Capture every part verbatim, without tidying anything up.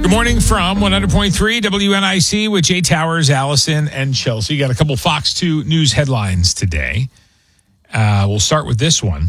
Good morning from one hundred point three W N I C with Jay Towers, Allison, and Chelsea. Got a couple Fox two News headlines today. Uh, we'll start with this one.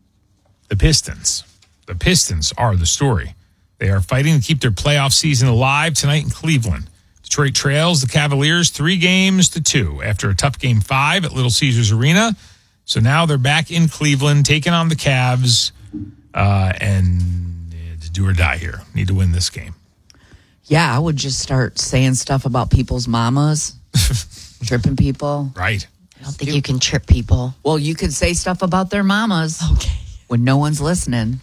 The Pistons. The Pistons are the story. They are fighting to keep their playoff season alive tonight in Cleveland. Detroit trails the Cavaliers three games to two after a tough game five at Little Caesars Arena. So now they're back in Cleveland, taking on the Cavs, uh, and uh, do or die here. Need to win this game. Yeah, I would just start saying stuff about people's mamas, tripping people. Right. I don't think you can trip people. Well, you could say stuff about their mamas. Okay. When no one's listening.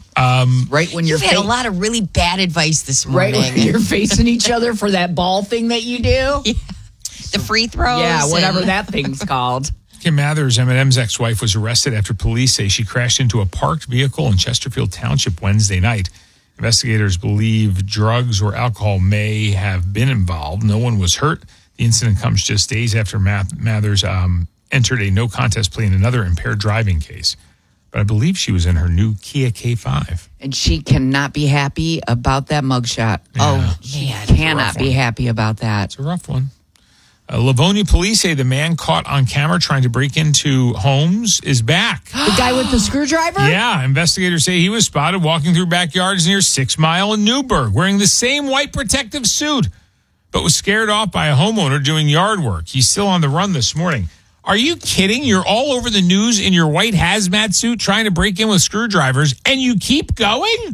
Um, right when you're You've had fa- a lot of really bad advice this right morning. when you're facing each other for that ball thing that you do. Yeah. The free throws. Yeah, whatever and- that thing's called. Kim Mathers, Eminem's ex-wife, was arrested after police say she crashed into a parked vehicle in Chesterfield Township Wednesday night. Investigators believe drugs or alcohol may have been involved. No one was hurt. The incident comes just days after Math- Mathers um, entered a no-contest plea in another impaired driving case. But I believe she was in her new Kia K five. And she cannot be happy about that mugshot. Yeah. Oh, she cannot be happy about that. It's a rough one. Uh, Livonia police say the man caught on camera trying to break into homes is back. The guy with the screwdriver? Yeah, investigators say he was spotted walking through backyards near Six Mile in Newburgh wearing the same white protective suit, but was scared off by a homeowner doing yard work. He's still on the run this morning. Are you kidding? You're all over the news in your white hazmat suit trying to break in with screwdrivers, and you keep going?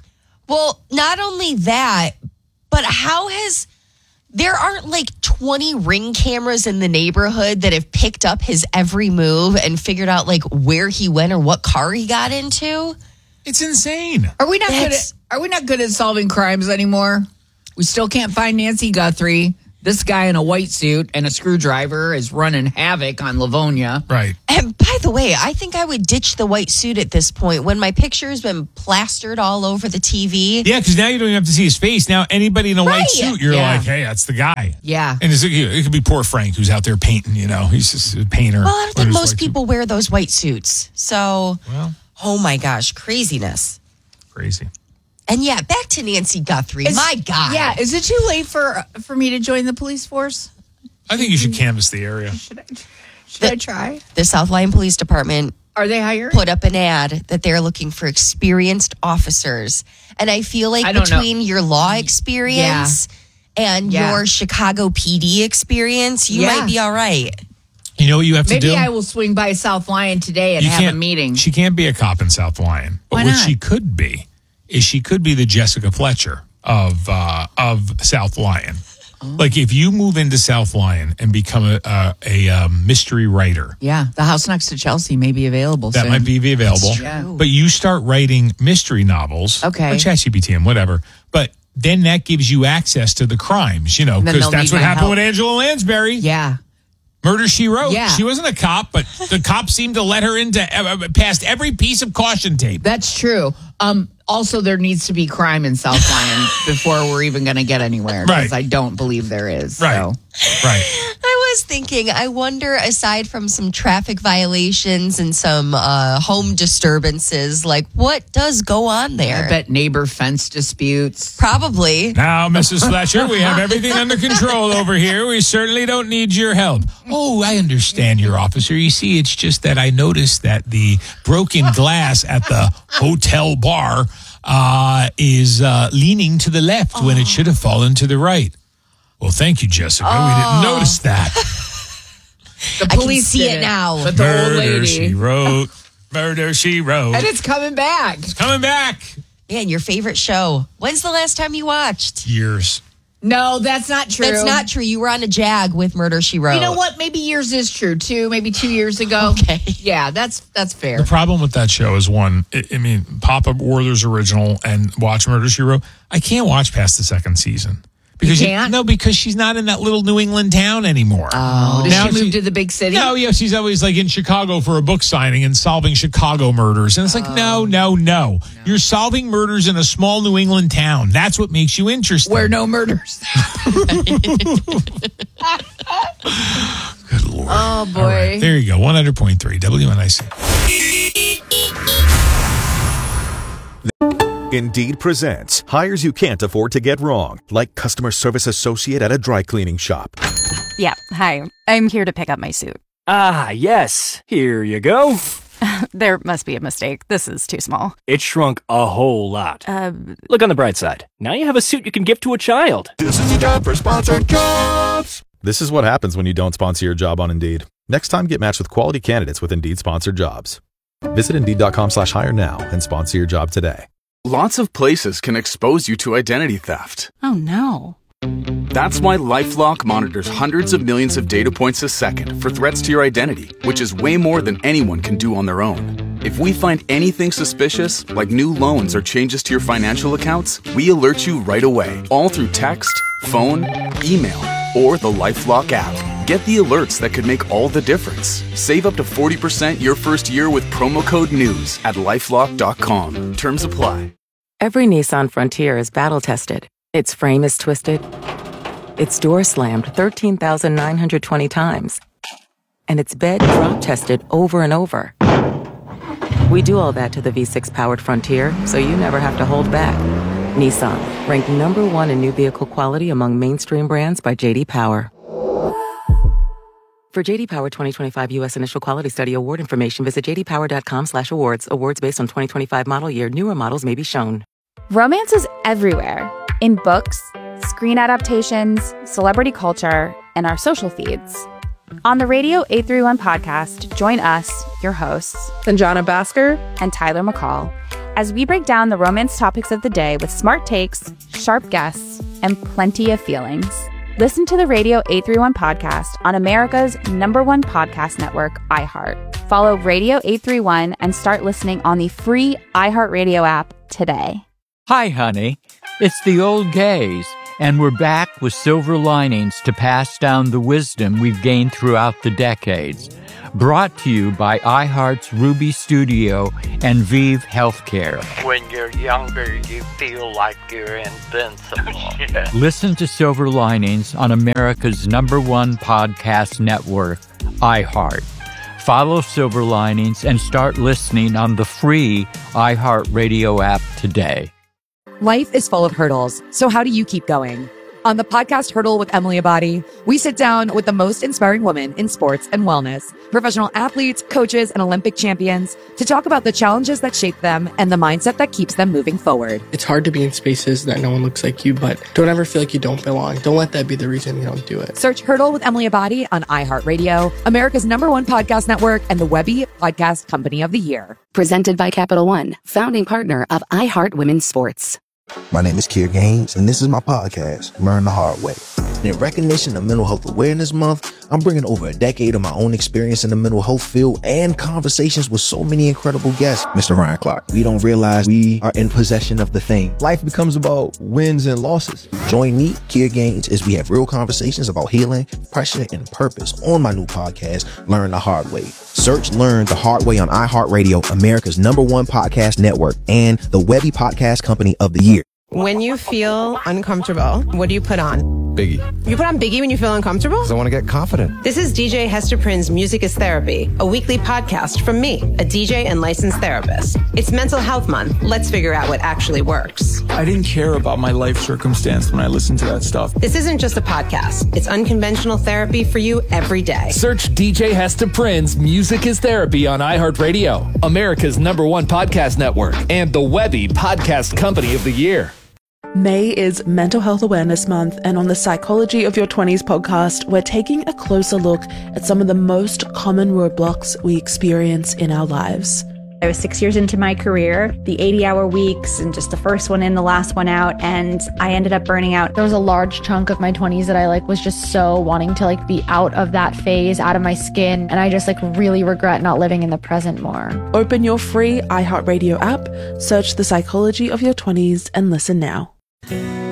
Well, not only that, but how has... There aren't like twenty ring cameras in the neighborhood that have picked up his every move and figured out like where he went or what car he got into. It's insane. Are we not good at, That's- are we not good at solving crimes anymore? We still can't find Nancy Guthrie. This guy in a white suit and a screwdriver is running havoc on Livonia. Right. And by the way, I think I would ditch the white suit at this point when my picture has been plastered all over the T V. Yeah, because now you don't even have to see his face. Now anybody in a white Right. suit, you're Yeah. like, hey, that's the guy. Yeah. And it's, it could be poor Frank who's out there painting, you know. He's just a painter. Well, I don't think wearing his most white people wear those white suits. So, Well. oh my gosh, craziness. suit. Crazy. And yeah, back to Nancy Guthrie. Is- my God. Yeah, is it too late for for me to join the police force? I think you should canvass the area. Should I, should I try? The South Lyon Police Department Are they hired? put up an ad that they're looking for experienced officers. And I feel like I don't know. between your law experience and Yeah. your Chicago P D experience, you Yeah. might be all right. You know what you have to Maybe do? I will swing by South Lyon today and You have a can't- meeting. She can't be a cop in South Lyon. But Why what not? she could be is she could be the Jessica Fletcher of uh, of South Lyon. Oh. Like if you move into South Lyon and become a, a, a um, mystery writer, Yeah, the house next to Chelsea may be available that soon. might be available. Yeah. But you start writing mystery novels, Okay. or ChatGPT and whatever. But then that gives you access to the crimes, you know, And then because they'll that's need what my happened help. with Angela Lansbury. Yeah. Murder, She Wrote. Yeah. She wasn't a cop, but the cops seemed to let her into uh, past every piece of caution tape. That's true. Um, also, there needs to be crime in South Lyon before we're even going to get anywhere. Because Right. I don't believe there is. Right. So. Right. I was thinking, I wonder, aside from some traffic violations and some uh, home disturbances, like what does go on there? I bet neighbor fence disputes. Probably. Now, Missus Fletcher, we have everything under control over here. We certainly don't need your help. Oh, I understand, your officer. You see, it's just that I noticed that the broken glass at the hotel bar uh, is uh, leaning to the left when it should have fallen to the right. Well, thank you, Jessica. We didn't notice that. The I can police see did it now. But the old Murder, She lady. Wrote. Murder, She Wrote. And it's coming back. Coming back. Man, your favorite show. When's the last time you watched? Years. No, that's not true. That's not true. You were on a Jag with Murder, She Wrote. You know what? Maybe yours is true too. Maybe two years ago. Okay. Yeah, that's that's fair. The problem with that show is one, I, I mean, pop up Werther's original and watch Murder, She Wrote. I can't watch past the second season. Because You can't? no, because she's not in that little New England town anymore. Oh, did Now she move she- to the big city? No, yeah, she's always like in Chicago for a book signing and solving Chicago murders. And it's like, no, no, no, You're solving murders in a small New England town. That's what makes you interesting. Where no murders. Good Lord. Oh, boy. All right, there you go. one hundred point three W N I C. Indeed presents hires you can't afford to get wrong, like customer service associate at a dry cleaning shop. Yeah, hi. I'm here to pick up my suit. Ah, yes. Here you go. There must be a mistake. This is too small. It shrunk a whole lot. Uh, Look on the bright side. Now you have a suit you can give to a child. This is the job for sponsored jobs. This is what happens when you don't sponsor your job on Indeed. Next time, get matched with quality candidates with Indeed sponsored jobs. Visit Indeed.com slash hire now and sponsor your job today. Lots of places can expose you to identity theft. oh no. That's why LifeLock monitors hundreds of millions of data points a second for threats to your identity, which is way more than anyone can do on their own. If we find anything suspicious, like new loans or changes to your financial accounts, we alert you right away, all through text, phone, email, or the LifeLock app. Get the alerts that could make all the difference. Save up to forty percent your first year with promo code NEWS at lifelock dot com. Terms apply. Every Nissan Frontier is battle-tested. Its frame is twisted. Its door slammed thirteen thousand nine hundred twenty times. And its bed drop-tested over and over. We do all that to the V six powered Frontier, so you never have to hold back. Nissan, ranked number one in new vehicle quality among mainstream brands by J D Power. For J D Power twenty twenty-five U S Initial Quality Study Award information, visit j d power dot com slash awards. Awards based on twenty twenty-five model year. Newer models may be shown. Romance is everywhere. In books, screen adaptations, celebrity culture, and our social feeds. On the Radio eight thirty-one podcast, join us, your hosts, Sanjana Bhaskar and Tyler McCall, as we break down the romance topics of the day with smart takes, sharp guests, and plenty of feelings. Listen to the Radio eight thirty-one podcast on America's number one podcast network, iHeart. Follow Radio eight thirty-one and start listening on the free iHeartRadio app today. Hi, honey. It's the old gays, and we're back with silver linings to pass down the wisdom we've gained throughout the decades. Brought to you by iHeart's Ruby Studio and Vive Healthcare. When you're younger, you feel like you're invincible. Yeah. Listen to Silver Linings on America's number one podcast network, iHeart. Follow Silver Linings and start listening on the free iHeartRadio app today. Life is full of hurdles, so how do you keep going? On the podcast Hurdle with Emily Abadi, we sit down with the most inspiring women in sports and wellness, professional athletes, coaches, and Olympic champions to talk about the challenges that shape them and the mindset that keeps them moving forward. It's hard to be in spaces that no one looks like you, but don't ever feel like you don't belong. Don't let that be the reason you don't do it. Search Hurdle with Emily Abadi on iHeartRadio, America's number one podcast network, and the Webby Podcast Company of the Year. Presented by Capital One, founding partner of iHeart Women's Sports. My name is Kier Gaines, and this is my podcast, Learn the Hard Way. In recognition of Mental Health Awareness Month, I'm bringing over a decade of my own experience in the mental health field and conversations with so many incredible guests. Mister Ryan Clark, we don't realize we are in possession of the thing. Life becomes about wins and losses. Join me, Kier Gaines, as we have real conversations about healing, pressure, and purpose on my new podcast, Learn the Hard Way. Search Learn the Hard Way on iHeartRadio, America's number one podcast network, and the Webby Podcast Company of the Year. When you feel uncomfortable, what do you put on? Biggie. You put on Biggie when you feel uncomfortable? Because I want to get confident. This is D J Hester Prynne's Music is Therapy, a weekly podcast from me, a D J and licensed therapist. It's Mental Health Month. Let's figure out what actually works. I didn't care about my life circumstance when I listened to that stuff. This isn't just a podcast. It's unconventional therapy for you every day. Search D J Hester Prynne's Music is Therapy on iHeartRadio, America's number one podcast network, and the Webby Podcast Company of the Year. May is Mental Health Awareness Month, and on the Psychology of Your twenties podcast, we're taking a closer look at some of the most common roadblocks we experience in our lives. I was six years into my career, the eighty hour weeks and just the first one in, the last one out. And I ended up burning out. There was a large chunk of my twenties that I like was just so wanting to like be out of that phase, out of my skin. And I just like really regret not living in the present more. Open your free iHeartRadio app, search the Psychology of Your twenties and listen now.